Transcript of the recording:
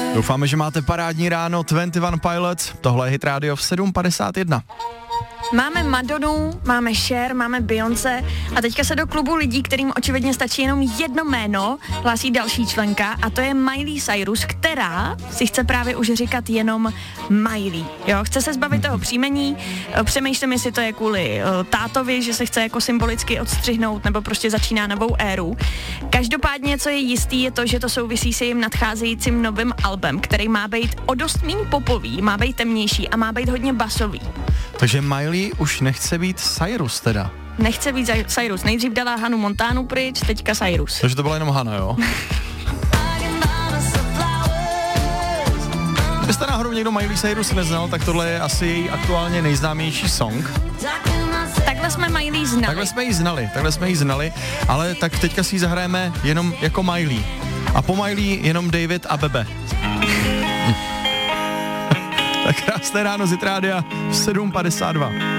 Doufáme, že máte parádní ráno. 21 Pilots, tohle je Hit Radio v 7:51. Máme Madonu, máme Cher, máme Beyoncé a teďka se do klubu lidí, kterým očividně stačí jenom jedno jméno, hlásí další členka a to je Miley Cyrus, která si chce právě už říkat jenom Miley. Jo, chce se zbavit toho příjmení, přemýšlím, jestli to je kvůli tátovi, že se chce jako symbolicky odstřihnout nebo prostě začíná novou éru. Každopádně, co je jistý, je to, že to souvisí se jim nadcházejícím novým albem, který má být o dost méně popový, má být temnější a má být hodně basový. Takže Miley už nechce být Cyrus teda. Nechce být Cyrus. Nejdřív dala Hanu Montánu pryč, teďka Cyrus. Takže to byla jenom Hana, jo? Kdybyste náhodou někdo Miley Cyrus neznal, tak tohle je asi její aktuálně nejznámější song. Takhle jsme Miley znali. Takhle jsme ji znali, ale tak teďka si ji zahrajeme jenom jako Miley. A po Miley jenom David a Bebe. Tak krásné ráno z Hit Rádia v 7:52.